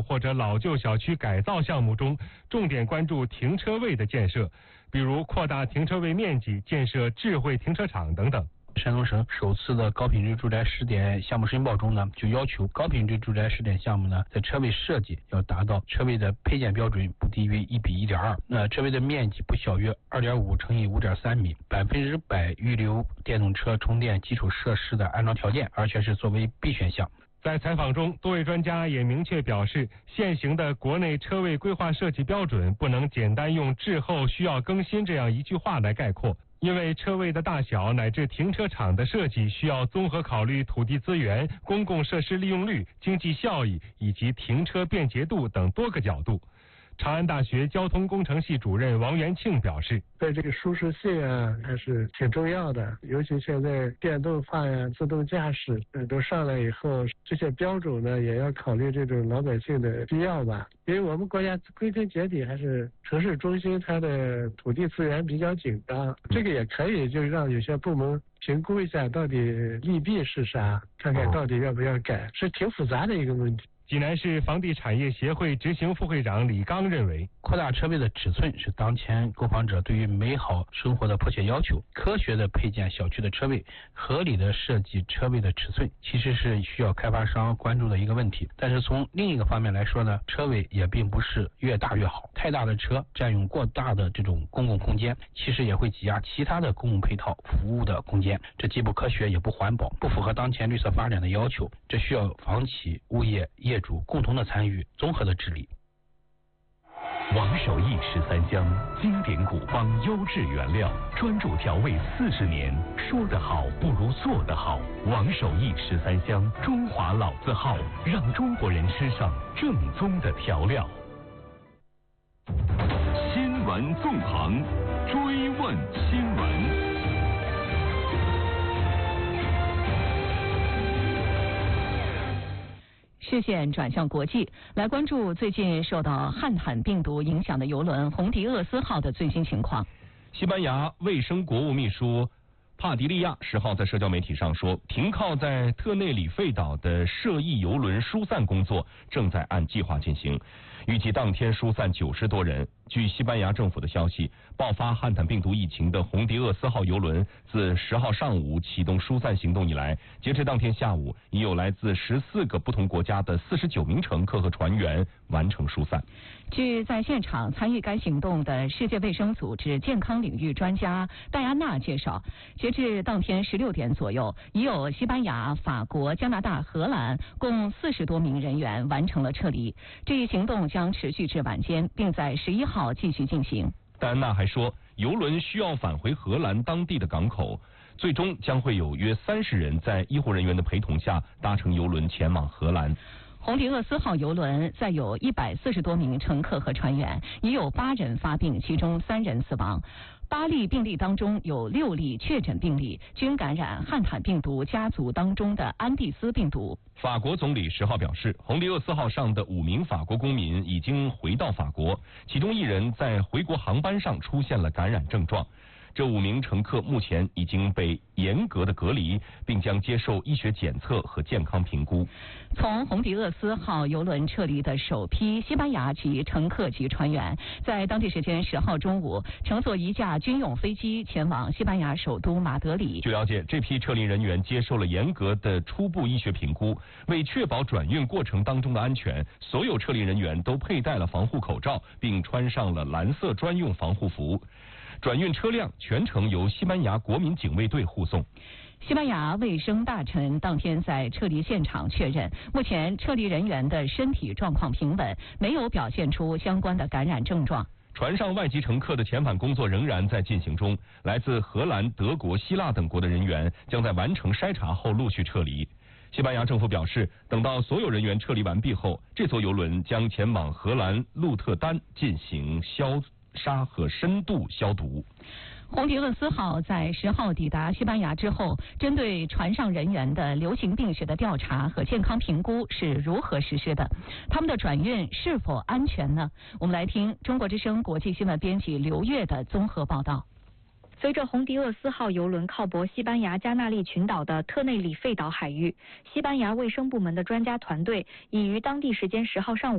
或者老旧小区改造项目中，重点关注停车位的建设，比如扩大停车位面积、建设智慧停车场等等。 山东省首次的高品质住宅试点项目申报中呢，就要求高品质住宅试点项目呢，在车位设计要达到车位的配件标准不低于1:1.2，那车位的面积不小于2.5乘以5.3米，100%预留电动车充电基础设施的安装条件，而且是作为必选项。 在采访中，多位专家也明确表示，现行的国内车位规划设计标准不能简单用滞后需要更新这样一句话来概括。因为车位的大小乃至停车场的设计需要综合考虑土地资源、公共设施利用率、经济效益以及停车便捷度等多个角度。长安大学交通工程系主任王元庆表示， 在这个舒适性啊还是挺重要的，尤其现在电动化呀、自动驾驶都上来以后，这些标准呢也要考虑这种老百姓的需要吧。因为我们国家归根结底还是城市中心，它的土地资源比较紧张，这个也可以就让有些部门评估一下到底利弊是啥，看看到底要不要改，是挺复杂的一个问题。 济南市房地产业协会执行副会长李刚认为， 扩大车位的尺寸是当前购房者对于美好生活的迫切要求。科学的配建小区的车位，合理的设计车位的尺寸，其实是需要开发商关注的一个问题。但是从另一个方面来说呢，车位也并不是越大越好，太大的车占用过大的这种公共空间，其实也会挤压其他的公共配套服务的空间，这既不科学也不环保，不符合当前绿色发展的要求。这需要房企、物业、业主共同的参与，综合的治理。 王守义13香，经典古方，优质原料，专注调味40年，说得好不如做得好。王守义13香，中华老字号，让中国人吃上正宗的调料。新闻纵横，追问新闻。 视线转向国际，来关注最近受到汉坦病毒影响的邮轮红迪厄斯号的最新情况。 西班牙卫生国务秘书帕迪利亚10号在社交媒体上说，停靠在特内里费岛的涉疫邮轮疏散工作正在按计划进行，预计当天疏散90多人。据西班牙政府的消息，爆发汉坦病毒疫情的红迪厄斯号邮轮自10号上午启动疏散行动以来，截至当天下午，已有来自14个不同国家的49名乘客和船员完成疏散。 据在现场参与该行动的世界卫生组织健康领域专家戴安娜介绍，截至当天16点左右，已有西班牙、法国、加拿大、荷兰共40多名人员完成了撤离。这一行动将持续至晚间，并在11号继续进行。 戴安娜还说，邮轮需要返回荷兰当地的港口，最终将会有约30人在医护人员的陪同下搭乘邮轮前往荷兰。 红迪厄斯号邮轮载有140多名乘客和船员，已有8人发病，其中3人死亡。8例病例当中有6例确诊病例，均感染汉坦病毒家族当中的安地斯病毒。 法国总理10号表示，红迪厄斯号上的5名法国公民已经回到法国，其中1人在回国航班上出现了感染症状。这5名乘客目前已经被严格的隔离，并将接受医学检测和健康评估。 从红迪厄斯号邮轮撤离的首批西班牙籍乘客及船员，在当地时间10号中午乘坐一架军用飞机前往西班牙首都马德里。 据了解，这批撤离人员接受了严格的初步医学评估，为确保转运过程当中的安全，所有撤离人员都佩戴了防护口罩，并穿上了蓝色专用防护服。转运车辆全程由西班牙国民警卫队护送。 西班牙卫生大臣当天在撤离现场确认，目前撤离人员的身体状况平稳，没有表现出相关的感染症状。 船上外籍乘客的遣返工作仍然在进行中，来自荷兰、德国、希腊等国的人员将在完成筛查后陆续撤离。西班牙政府表示，等到所有人员撤离完毕后，这艘邮轮将前往荷兰鹿特丹进行消杀和深度消毒。 红迪厄斯号在10号抵达西班牙之后，针对船上人员的流行病学的调查和健康评估是如何实施的？他们的转运是否安全呢？我们来听中国之声国际新闻编辑刘越的综合报道。 随着红迪厄斯号邮轮靠泊西班牙加那利群岛的特内里费岛海域，西班牙卫生部门的专家团队已于当地时间10号上午